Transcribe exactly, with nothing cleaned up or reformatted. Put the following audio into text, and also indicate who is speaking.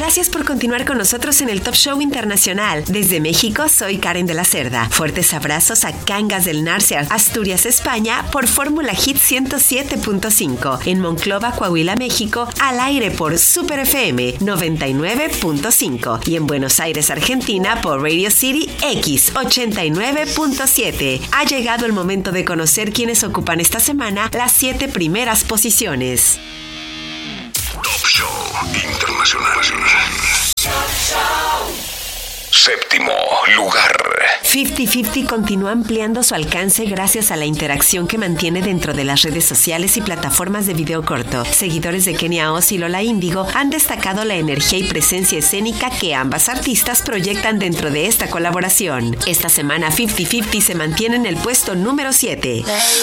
Speaker 1: Gracias por continuar con nosotros en el Top Show Internacional. Desde México, soy Karen de la Cerda. Fuertes abrazos a Cangas del Narcia, Asturias, España, por Fórmula Hit ciento siete punto cinco. En Monclova, Coahuila, México, al aire por Super F M noventa y nueve punto cinco. Y en Buenos Aires, Argentina, por Radio City X ochenta y nueve punto siete. Ha llegado el momento de conocer quiénes ocupan esta semana las siete primeras posiciones.
Speaker 2: Top Show Internacional. Séptimo lugar.
Speaker 1: cincuenta cincuenta continúa ampliando su alcance gracias a la interacción que mantiene dentro de las redes sociales y plataformas de video corto. Seguidores de Kenia Oz y Lola Índigo han destacado la energía y presencia escénica que ambas artistas proyectan dentro de esta colaboración. Esta semana cincuenta cincuenta se mantiene en el puesto número siete.